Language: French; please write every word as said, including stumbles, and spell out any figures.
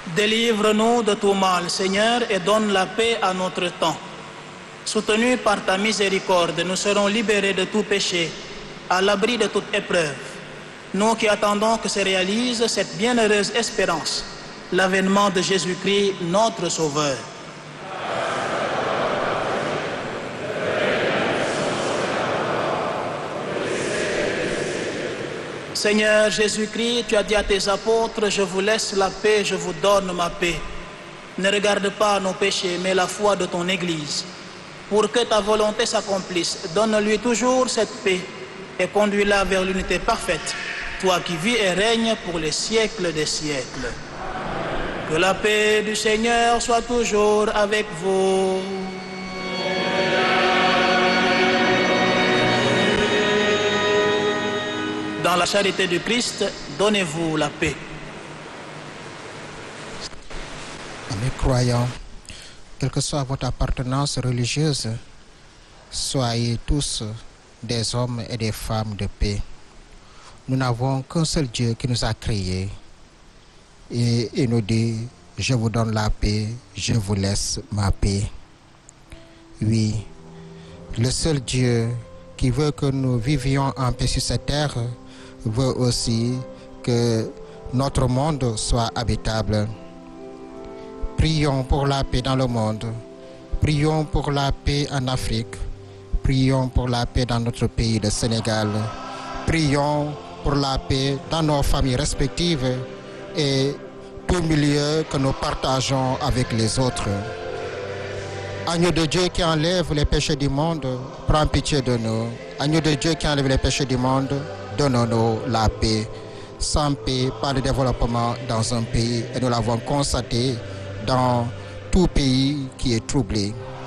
Délivre-nous de tout mal, Seigneur, et donne la paix à notre temps. Soutenus par ta miséricorde, nous serons libérés de tout péché, à l'abri de toute épreuve. Nous qui attendons que se réalise cette bienheureuse espérance, l'avènement de Jésus-Christ, notre Sauveur. Seigneur Jésus-Christ, tu as dit à tes apôtres, je vous laisse la paix, je vous donne ma paix. Ne regarde pas nos péchés, mais la foi de ton Église. Pour que ta volonté s'accomplisse, donne-lui toujours cette paix et conduis-la vers l'unité parfaite, toi qui vis et règnes pour les siècles des siècles. Que la paix du Seigneur soit toujours avec vous. Dans la charité du Christ, donnez-vous la paix. Amis croyants, quelle que soit votre appartenance religieuse, soyez tous des hommes et des femmes de paix. Nous n'avons qu'un seul Dieu qui nous a créés et il nous dit, je vous donne la paix, je vous laisse ma paix. Oui, le seul Dieu qui veut que nous vivions en paix sur cette terre veut aussi que notre monde soit habitable. Prions pour la paix dans le monde. Prions pour la paix en Afrique. Prions pour la paix dans notre pays, le Sénégal. Prions pour la paix dans nos familles respectives et tout milieu que nous partageons avec les autres. Agneau de Dieu qui enlève les péchés du monde, prends pitié de nous. Agneau de Dieu qui enlève les péchés du monde, donne-nous la paix. Sans paix, pas de développement dans un pays. Et nous l'avons constaté dans tout pays qui est troublé.